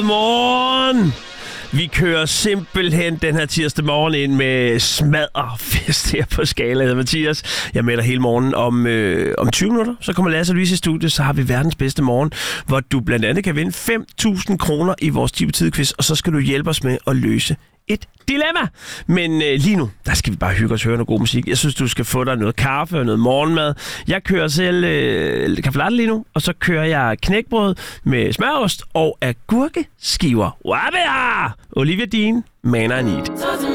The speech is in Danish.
Godmorgen! Vi kører simpelthen den her tirsdag morgen ind med smadderfest her på Skala. Jeg hedder Mathias. Jeg melder hele morgen om 20 minutter. Så kommer Lasse og Louise i studiet, så har vi verdens bedste morgen, hvor du blandt andet kan vinde 5.000 kroner i vores Tid-quiz, og så skal du hjælpe os med at løse et dilemma. Men lige nu, der skal vi bare hygge os og høre noget god musik. Jeg synes, du skal få dig noget kaffe og noget morgenmad. Jeg kører selv caffè latte lige nu, og så kører jeg knækbrød med smørost og agurkeskiver. Wabia! Olivia Dean, Man I Need.